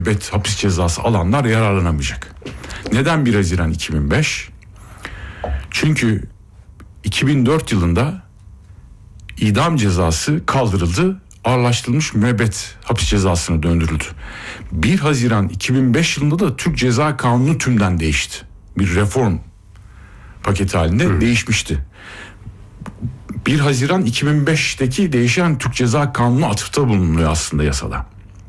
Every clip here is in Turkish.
müebbet hapis cezası alanlar yararlanamayacak. Neden 1 Haziran 2005? Çünkü 2004 yılında idam cezası kaldırıldı, ağırlaştırılmış müebbet hapis cezasına döndürüldü. 1 Haziran 2005 yılında da Türk Ceza Kanunu tümden değişti. Bir reform paketi halinde değişmişti. 1 Haziran 2005'teki değişen Türk Ceza Kanunu atıfta bulunuyor aslında yasada.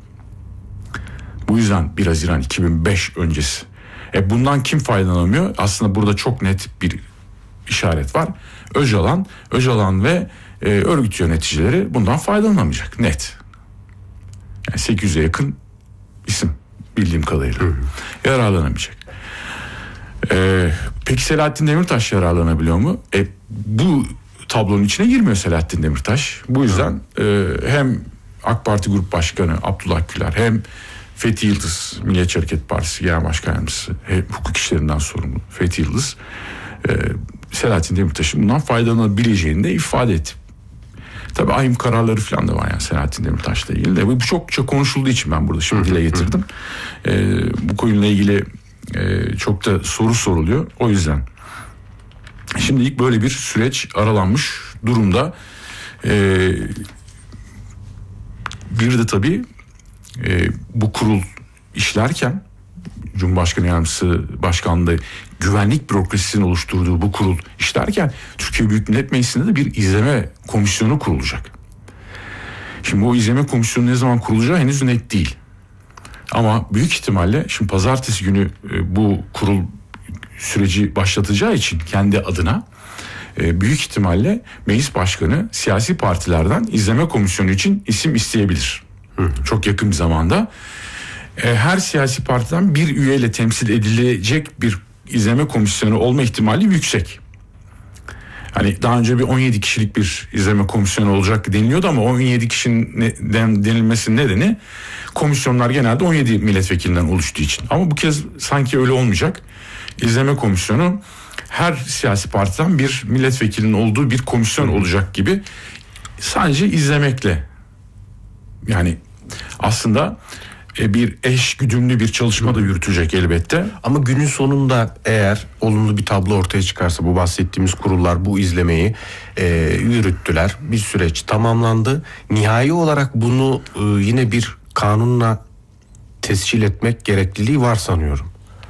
Bu yüzden 1 Haziran 2005 öncesi. Bundan kim faydalanamıyor? Aslında burada çok net bir işaret var. Öcalan ve örgüt yöneticileri bundan faydalanamayacak. Net. Yani 800'e yakın isim bildiğim kadarıyla. Yararlanamayacak. Peki Selahattin Demirtaş yararlanabiliyor mu? Bu tablonun içine girmiyor Selahattin Demirtaş. Bu yüzden hem AK Parti Grup Başkanı Abdullah Güler hem Fethi Yıldız, Milliyetçi Hareket Partisi Genel Başkan Yardımcısı, hukuk işlerinden sorumlu Fethi Yıldız, Selahattin Demirtaş'ın bundan faydalanabileceğini de ifade etti. Tabii ahim kararları falan da var yani Selahattin Demirtaş'la ilgili de. Bu çokça konuşulduğu için ben burada şimdi dile getirdim. Bu konuyla ilgili çok da soru soruluyor. O yüzden şimdilik böyle bir süreç aralanmış durumda. Bir de tabii bu kurul işlerken Cumhurbaşkanı Yardımcısı Başkanlığı güvenlik bürokrasisinin oluşturduğu bu kurul işlerken Türkiye Büyük Millet Meclisi'nde de bir izleme komisyonu kurulacak. Şimdi o izleme komisyonu ne zaman kurulacağı henüz net değil. Ama büyük ihtimalle şimdi pazartesi günü bu kurul süreci başlatacağı için kendi adına büyük ihtimalle meclis başkanı siyasi partilerden izleme komisyonu için isim isteyebilir. Çok yakın bir zamanda. Her siyasi partiden bir üyeyle temsil edilecek bir izleme komisyonu olma ihtimali yüksek. Hani daha önce bir 17 kişilik bir izleme komisyonu olacak deniliyordu ama 17 kişinin denilmesinin nedeni komisyonlar genelde 17 milletvekilinden oluştuğu için. Ama bu kez sanki öyle olmayacak. İzleme komisyonu her siyasi partiden bir milletvekilinin olduğu bir komisyon olacak gibi, sadece izlemekle, yani aslında bir eş güdümlü bir çalışma da yürütecek elbette. Ama günün sonunda eğer olumlu bir tablo ortaya çıkarsa, bu bahsettiğimiz kurullar bu izlemeyi yürüttüler. Bir süreç tamamlandı. Nihai olarak bunu yine bir kanunla tescil etmek gerekliliği var sanıyorum.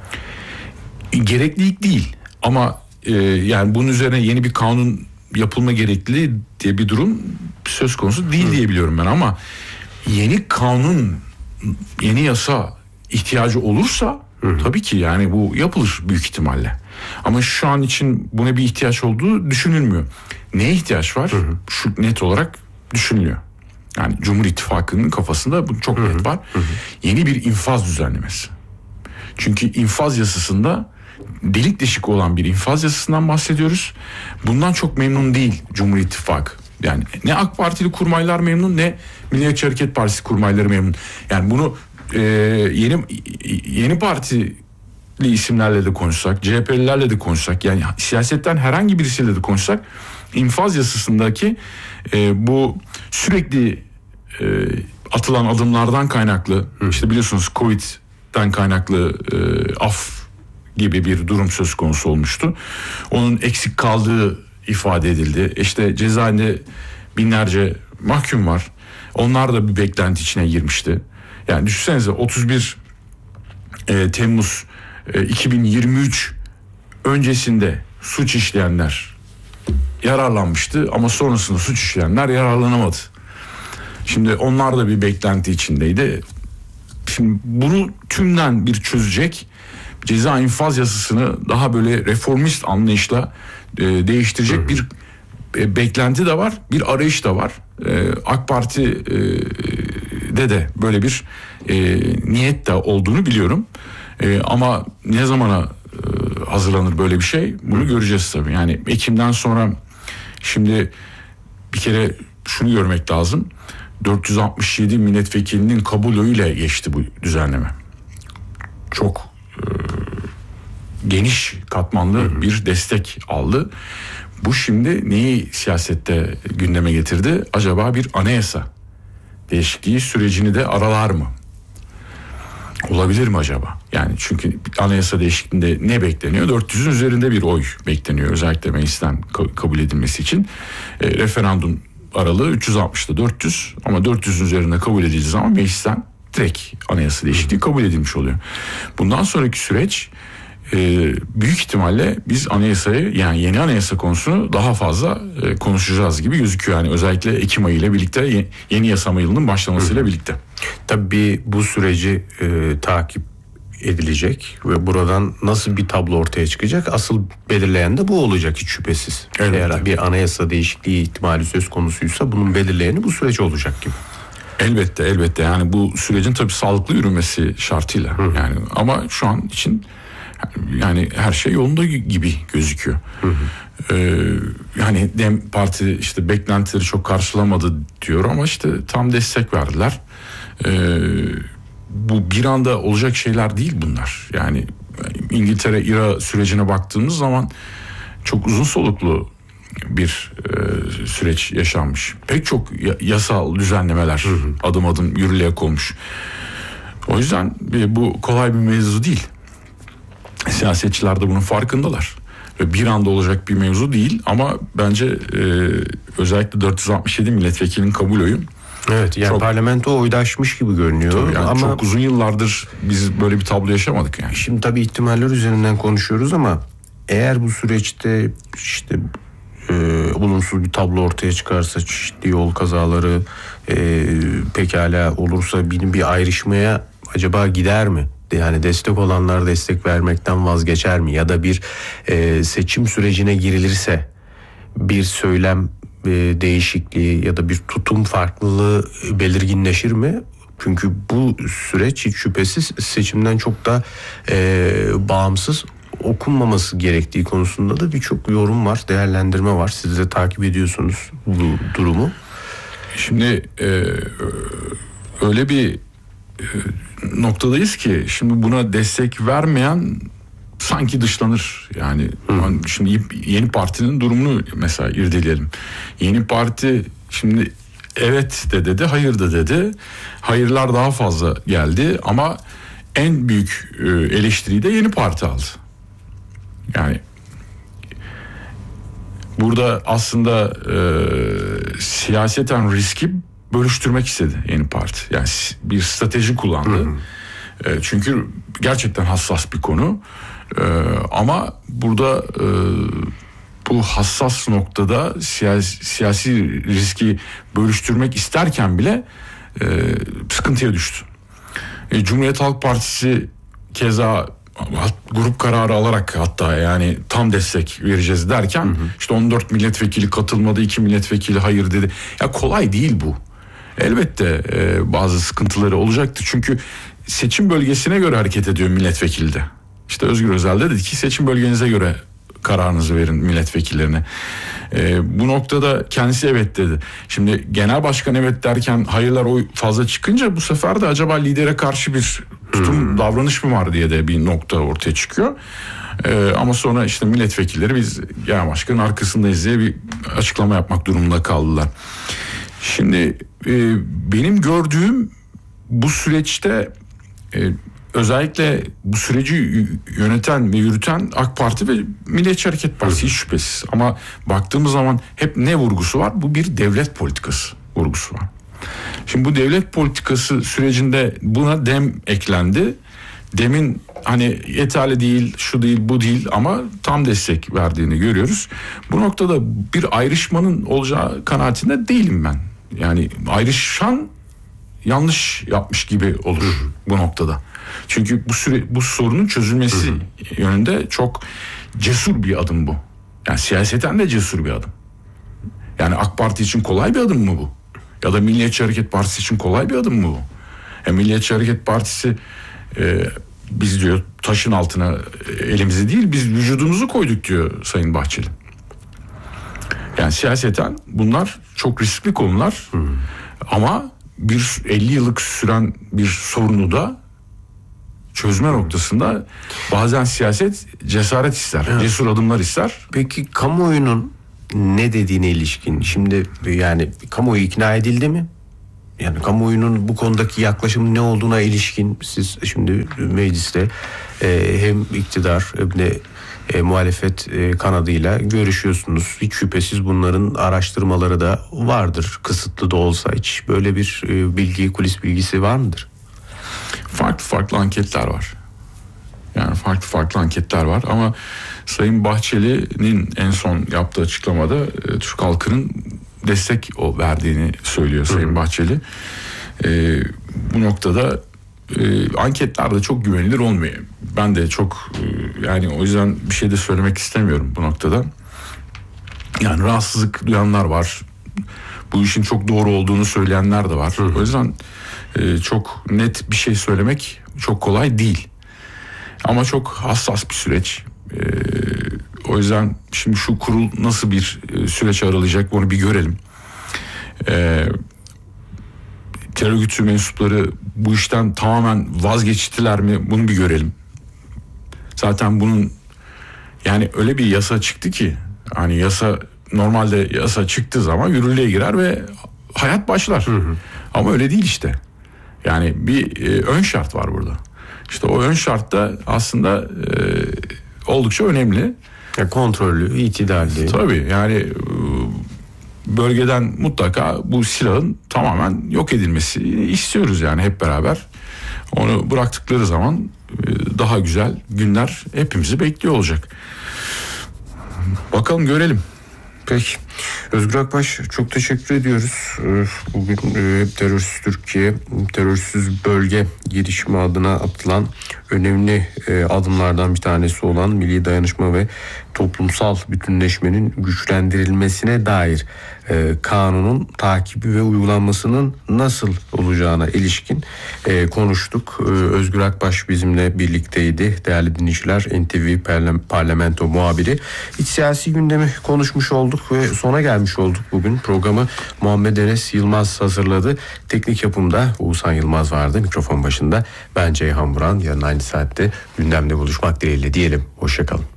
Gereklilik değil ama yani bunun üzerine yeni bir kanun yapılma gerekliliği diye bir durum söz konusu değil diye biliyorum ben, ama yeni kanun, yeni yasa ihtiyacı olursa tabii ki yani bu yapılır büyük ihtimalle. Ama şu an için buna bir ihtiyaç olduğu düşünülmüyor. Neye ihtiyaç var? Şu net olarak düşünülüyor. Yani Cumhur İttifakı'nın kafasında bu çok net var. Yeni bir infaz düzenlemesi. Çünkü infaz yasasında delik deşik olan bir infaz yasasından bahsediyoruz. Bundan çok memnun değil Cumhur İttifakı. Yani ne AK Partili kurmaylar memnun, ne Milliyetçi Hareket Partisi kurmayları memnun. Yani bunu yeni partili isimlerle de konuşsak, CHP'lilerle de konuşsak, yani siyasetten herhangi birisiyle de konuşsak, infaz yasasındaki bu sürekli atılan adımlardan kaynaklı, işte biliyorsunuz Covid'den kaynaklı af gibi bir durum söz konusu olmuştu. Onun eksik kaldığı ifade edildi. İşte cezaevinde binlerce mahkum var. Onlar da bir beklenti içine girmişti. Yani düşünsenize 31 Temmuz 2023 öncesinde suç işleyenler yararlanmıştı ama sonrasında suç işleyenler yararlanamadı. Şimdi onlar da bir beklenti içindeydi. Şimdi bunu tümden bir çözecek, ceza infaz yasasını daha böyle reformist anlayışla değiştirecek bir beklenti de var, bir arayış da var. AK Parti'de de böyle bir niyet de olduğunu biliyorum. Ama ne zamana hazırlanır böyle bir şey, bunu göreceğiz tabii. Yani Ekim'den sonra şimdi bir kere şunu görmek lazım. 467 milletvekilinin kabulüyle geçti bu düzenleme. Çok geniş katmanlı bir destek aldı. Bu şimdi neyi siyasette gündeme getirdi? Acaba bir anayasa değişikliği sürecini de aralar mı? Olabilir mi acaba? Yani çünkü anayasa değişikliğinde ne bekleniyor? 400'ün üzerinde bir oy bekleniyor. Özellikle meclisten kabul edilmesi için. Referandum aralığı 360'da 400 ama 400'ün üzerinde kabul edildiği zaman meclisten direkt anayasa değişikliği kabul edilmiş oluyor. Bundan sonraki süreç büyük ihtimalle biz anayasayı, yani yeni anayasa konusunu daha fazla konuşacağız gibi gözüküyor. Yani özellikle Ekim ayı ile birlikte, yeni yasama yılının başlamasıyla birlikte. Tabii bu süreci takip edilecek ve buradan nasıl bir tablo ortaya çıkacak, asıl belirleyen de bu olacak hiç şüphesiz. Elbette. Eğer bir anayasa değişikliği ihtimali söz konusuysa bunun belirleyeni bu süreç olacak gibi. Elbette yani bu sürecin tabii sağlıklı yürümesi şartıyla. Yani ama şu an için yani her şey yolunda gibi gözüküyor. Yani Dem Parti işte beklentileri çok karşılamadı diyor ama işte tam destek verdiler. Bu bir anda olacak şeyler değil bunlar. Yani İngiltere-İRA sürecine baktığımız zaman çok uzun soluklu bir süreç yaşanmış. Pek çok yasal düzenlemeler adım adım yürürlüğe konmuş. O yüzden bu kolay bir mevzu değil. Siyasetçiler de bunun farkındalar. Ve bir anda olacak bir mevzu değil ama bence özellikle 467 milletvekilinin kabul oyu. Evet, yani parlamento oydaşmış gibi görünüyor. Yani ama çok uzun yıllardır biz böyle bir tablo yaşamadık yani. Şimdi tabii ihtimaller üzerinden konuşuyoruz ama eğer bu süreçte işte olumsuz bir tablo ortaya çıkarsa, çeşitli yol kazaları pekala olursa bir ayrışmaya acaba gider mi? Yani destek olanlar destek vermekten vazgeçer mi? Ya da bir seçim sürecine girilirse bir söylem değişikliği ya da bir tutum farklılığı belirginleşir mi? Çünkü bu süreç hiç şüphesiz seçimden çok da bağımsız okunmaması gerektiği konusunda da birçok yorum var, değerlendirme var. Siz de takip ediyorsunuz bu durumu. Şimdi öyle bir noktadayız ki şimdi buna destek vermeyen sanki dışlanır. Yani şimdi Yeni Parti'nin durumunu mesela irdeleyelim. Yeni Parti şimdi evet de dedi, hayır da dedi. Hayırlar daha fazla geldi ama en büyük eleştiriyi de Yeni Parti aldı. Yani burada aslında siyaseten riski bölüştürmek istedi Yeni Parti. Yani bir strateji kullandı. Çünkü gerçekten hassas bir konu. Ama burada bu hassas noktada siyasi riski bölüştürmek isterken bile sıkıntıya düştü. Cumhuriyet Halk Partisi keza grup kararı alarak hatta yani tam destek vereceğiz derken işte 14 milletvekili katılmadı, 2 milletvekili hayır dedi. Ya kolay değil bu. Elbette bazı sıkıntıları olacaktır. Çünkü seçim bölgesine göre hareket ediyor milletvekili de. İşte Özgür Özel de dedi ki seçim bölgenize göre kararınızı verin milletvekillerine. Bu noktada kendisi evet dedi. Şimdi genel başkan evet derken hayırlar oy fazla çıkınca bu sefer de acaba lidere karşı bir tutum davranış mı var diye de bir nokta ortaya çıkıyor. Ama sonra işte milletvekilleri biz genel başkanın arkasındayız diye bir açıklama yapmak durumunda kaldılar. Şimdi benim gördüğüm bu süreçte özellikle bu süreci yöneten ve yürüten AK Parti ve Milliyetçi Hareket Partisi hiç şüphesiz. Ama baktığımız zaman hep ne vurgusu var? Bu bir devlet politikası vurgusu var. Şimdi bu devlet politikası sürecinde buna dem eklendi. Demin hani yeterli değil, şu değil, bu değil ama tam destek verdiğini görüyoruz. Bu noktada bir ayrışmanın olacağı kanaatinde değilim ben. Yani ayrışan yanlış yapmış gibi olur bu noktada. Çünkü bu sorunun çözülmesi yönünde çok cesur bir adım bu. Yani siyaseten de cesur bir adım. Yani AK Parti için kolay bir adım mı bu? Ya da Milliyetçi Hareket Partisi için kolay bir adım mı bu? Milliyetçi Hareket Partisi biz diyor taşın altına elimizi değil biz vücudumuzu koyduk diyor Sayın Bahçeli. Yani siyaseten bunlar çok riskli konular. Ama bir 50 yıllık süren bir sorunu da çözme noktasında bazen siyaset cesaret ister, cesur adımlar ister. Peki kamuoyunun ne dediğine ilişkin şimdi yani kamuoyu ikna edildi mi? Yani kamuoyunun bu konudaki yaklaşımı ne olduğuna ilişkin siz şimdi mecliste hem iktidar hem de muhalefet kanadıyla görüşüyorsunuz. Hiç şüphesiz bunların araştırmaları da vardır. Kısıtlı da olsa hiç böyle bir bilgi, kulis bilgisi var mıdır? Farklı anketler var. Yani farklı anketler var ama Sayın Bahçeli'nin en son yaptığı açıklamada Türk halkının destek verdiğini söylüyor Sayın Bahçeli. Bu noktada anketler de çok güvenilir olmuyor. Ben de çok yani o yüzden bir şey de söylemek istemiyorum bu noktada. Yani rahatsızlık duyanlar var. Bu işin çok doğru olduğunu söyleyenler de var. O yüzden çok net bir şey söylemek çok kolay değil. Ama çok hassas bir süreç. O yüzden şimdi şu kurul nasıl bir süreç aralayacak bunu bir görelim. Terör örgütü mensupları bu işten tamamen vazgeçtiler mi bunu bir görelim. Zaten bunun yani öyle bir yasa çıktı ki hani normalde yasa çıktığı zaman yürürlüğe girer ve hayat başlar. Ama öyle değil işte. Yani bir ön şart var burada. İşte o ön şart da aslında oldukça önemli. Kontrollü, itidalli. Tabii yani bölgeden mutlaka bu silahın tamamen yok edilmesini istiyoruz yani hep beraber. Onu bıraktıkları zaman daha güzel günler hepimizi bekliyor olacak. Bakalım görelim. Peki. Özgür Akbaş çok teşekkür ediyoruz. Bugün terörsüz Türkiye, terörsüz bölge girişimi adına atılan önemli adımlardan bir tanesi olan milli dayanışma ve toplumsal bütünleşmenin güçlendirilmesine dair kanunun takibi ve uygulanmasının nasıl olacağına ilişkin konuştuk. Özgür Akbaş bizimle birlikteydi. Değerli dinleyiciler, NTV Parlamento muhabiri. İç siyasi gündemi konuşmuş olduk ve sona gelmiş olduk bugün. Programı Muhammed Enes Yılmaz hazırladı. Teknik yapımda Oğuzhan Yılmaz vardı. Mikrofon başında ben Ceyhan Buran. Yarın aynı saatte gündemde buluşmak dileğiyle diyelim. Hoşça kalın.